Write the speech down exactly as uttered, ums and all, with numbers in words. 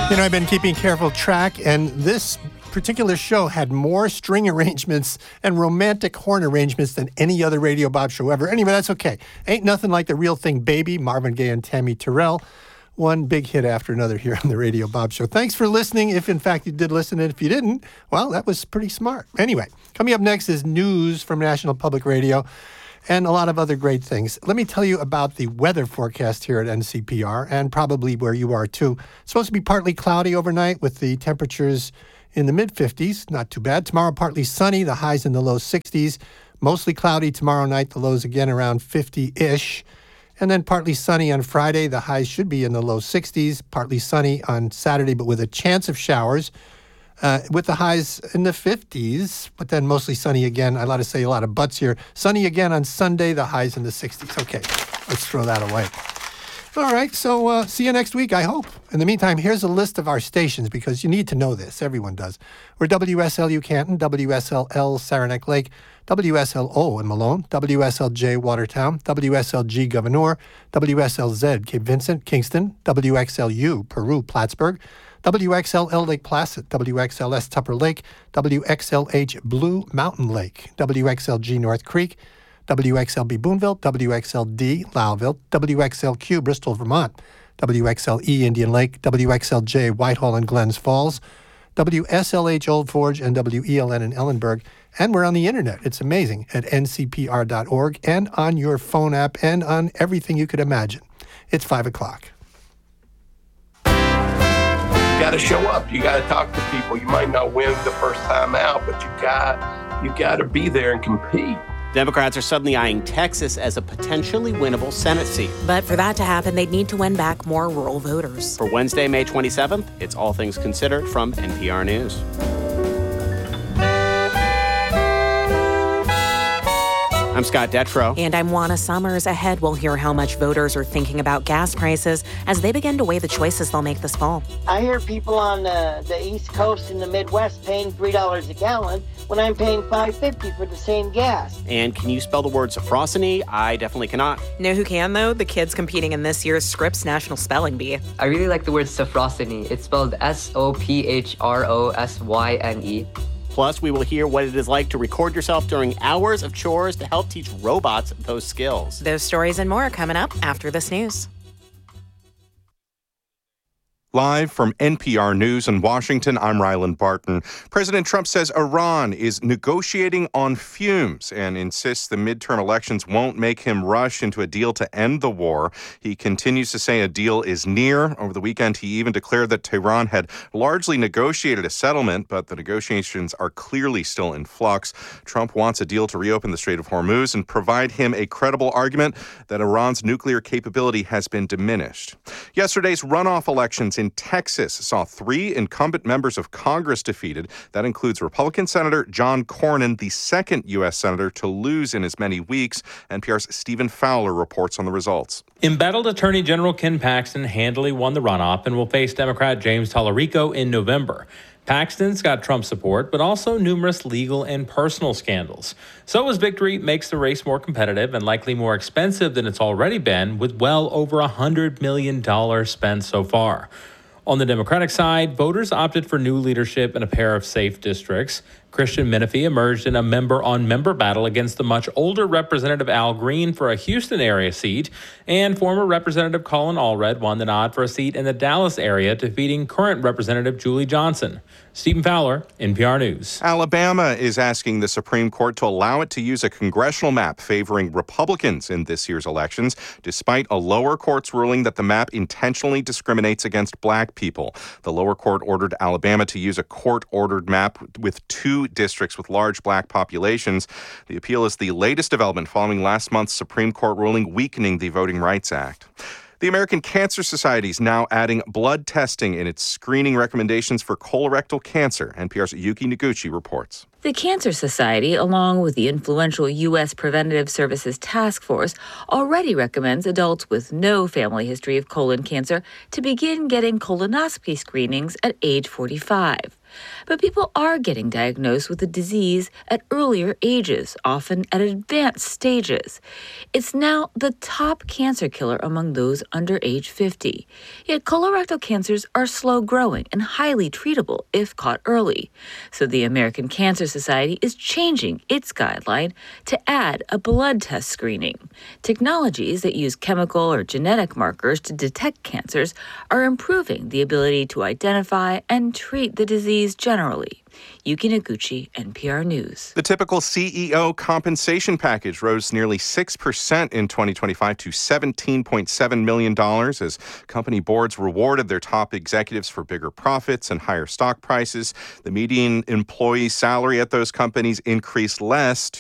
You know, I've been keeping careful track, and this particular show had more string arrangements and romantic horn arrangements than any other Radio Bob show ever. Anyway, that's okay. Ain't nothing like the real thing, baby. Marvin Gaye and Tammy Terrell. One big hit after another here on the Radio Bob Show. Thanks for listening, if in fact you did listen, and if you didn't, well, that was pretty smart. Anyway, coming up next is news from National Public Radio and a lot of other great things. Let me tell you about the weather forecast here at N C P R, and probably where you are too. It's supposed to be partly cloudy overnight with the temperatures in the mid-fifties. Not too bad. Tomorrow, partly sunny, the highs in the low sixties. Mostly cloudy tomorrow night, the lows again around fifty-ish. And then partly sunny on Friday. The highs should be in the low sixties. Partly sunny on Saturday, but with a chance of showers. Uh, with the highs in the fifties, but then mostly sunny again. I ought to say a lot of buts here. Sunny again on Sunday, the highs in the sixties. Okay, let's throw that away. All right, so uh, see you next week, I hope. In the meantime, here's a list of our stations, because you need to know this. Everyone does. We're W S L U Canton, W S L L Saranac Lake, W S L O in Malone, W S L J Watertown, W S L G Gouverneur, W S L Z Cape Vincent, Kingston, W X L U Peru, Plattsburgh, W X L L Lake Placid, W X L S Tupper Lake, W X L H Blue Mountain Lake, W X L G North Creek, W X L B Boonville, W X L D Lowville, W X L Q Bristol, Vermont, W X L E Indian Lake, W X L J Whitehall and Glens Falls, W S L H Old Forge, and W E L N in Ellenburg. And we're on the internet. It's amazing at N C P R dot org and on your phone app and on everything you could imagine. It's five o'clock. You got to show up. You got to talk to people. You might not win the first time out, but you got you got to be there and compete. Democrats are suddenly eyeing Texas as a potentially winnable Senate seat. But for that to happen, they'd need to win back more rural voters. For Wednesday, May twenty-seventh, it's All Things Considered from N P R News. I'm Scott Detrow. And I'm Juana Summers. Ahead, we'll hear how much voters are thinking about gas prices as they begin to weigh the choices they'll make this fall. I hear people on the, the East Coast and the Midwest paying three dollars a gallon when I'm paying five dollars and fifty cents for the same gas. And can you spell the word sophrosyny? I definitely cannot. Know who can, though? The kids competing in this year's Scripps National Spelling Bee. I really like the word sophrosyny. It's spelled S O P H R O S Y N E. Plus, we will hear what it is like to record yourself during hours of chores to help teach robots those skills. Those stories and more are coming up after this news. Live from N P R News in Washington, I'm Ryland Barton. President Trump says Iran is negotiating on fumes and insists the midterm elections won't make him rush into a deal to end the war. He continues to say a deal is near. Over the weekend, he even declared that Tehran had largely negotiated a settlement, but the negotiations are clearly still in flux. Trump wants a deal to reopen the Strait of Hormuz and provide him a credible argument that Iran's nuclear capability has been diminished. Yesterday's runoff elections in Texas saw three incumbent members of Congress defeated. That includes Republican Senator John Cornyn, the second U S senator to lose in as many weeks. N P R's Stephen Fowler reports on the results. Embattled Attorney General Ken Paxton handily won the runoff and will face Democrat James Tallarico in November. Paxton's got Trump support, but also numerous legal and personal scandals. So his victory makes the race more competitive and likely more expensive than it's already been, with well over one hundred million dollars spent so far. On the Democratic side, voters opted for new leadership in a pair of safe districts. Christian Menifee emerged in a member-on-member battle against the much older Representative Al Green for a Houston area seat, and former Representative Colin Allred won the nod for a seat in the Dallas area, defeating current Representative Julie Johnson. Stephen Fowler, N P R News. Alabama is asking the Supreme Court to allow it to use a congressional map favoring Republicans in this year's elections, despite a lower court's ruling that the map intentionally discriminates against black people. The lower court ordered Alabama to use a court-ordered map with two districts with large black populations. The appeal is the latest development following last month's Supreme Court ruling weakening the Voting Rights Act. The American Cancer Society is now adding blood testing in its screening recommendations for colorectal cancer. N P R's Yuki Noguchi reports. The Cancer Society, along with the influential U S Preventative Services Task Force, already recommends adults with no family history of colon cancer to begin getting colonoscopy screenings at age forty-five. But people are getting diagnosed with the disease at earlier ages, often at advanced stages. It's now the top cancer killer among those under age fifty. Yet colorectal cancers are slow-growing and highly treatable if caught early. So the American Cancer Society is changing its guideline to add a blood test screening. Technologies that use chemical or genetic markers to detect cancers are improving the ability to identify and treat the disease generally. Yuki Noguchi, N P R News. The typical C E O compensation package rose nearly six percent in twenty twenty-five to seventeen point seven million dollars as company boards rewarded their top executives for bigger profits and higher stock prices. The median employee salary at those companies increased less